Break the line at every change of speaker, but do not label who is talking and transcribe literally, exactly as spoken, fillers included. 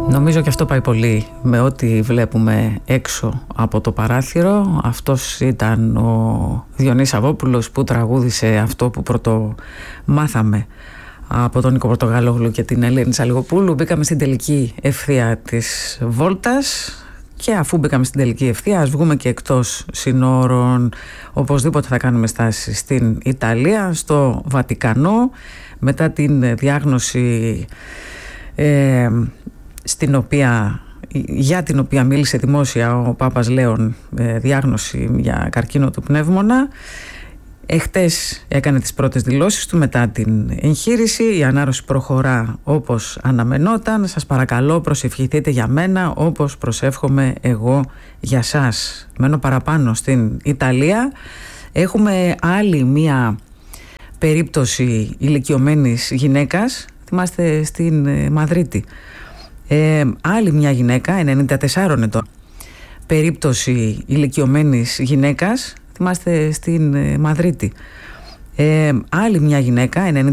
Νομίζω και αυτό πάει πολύ με ό,τι βλέπουμε έξω από το παράθυρο. Αυτός ήταν ο Διονύσης Σαββόπουλος που τραγούδισε αυτό που πρώτο μάθαμε από τον Νίκο Πορτογαλόγλου και την Ελένη Σαλιγοπούλου. Μπήκαμε στην τελική ευθεία της βόλτας και αφού μπήκαμε στην τελική ευθεία, ας βγούμε και εκτός συνόρων. Οπωσδήποτε θα κάνουμε στάση στην Ιταλία, στο Βατικανό, μετά την διάγνωση ε, στην οποία, για την οποία μίλησε δημόσια ο Πάπας Λέων, ε, διάγνωση για καρκίνο του πνεύμονα. Εχτες έκανε τις πρώτες δηλώσεις του μετά την εγχείρηση. Η ανάρρωση προχωρά όπως αναμενόταν. Σας παρακαλώ, προσευχηθείτε για μένα όπως προσεύχομαι εγώ για σας. Μένω παραπάνω στην Ιταλία. Έχουμε άλλη μία περίπτωση ηλικιωμένης γυναίκας. Θυμάστε στην Μαδρίτη. Ε, άλλη μια γυναίκα, ενενήντα τεσσάρων ετών. Περίπτωση ηλικιωμένης γυναίκας. Θυμάστε στην Μαδρίτη. Ε, άλλη μια γυναίκα, ενενήντα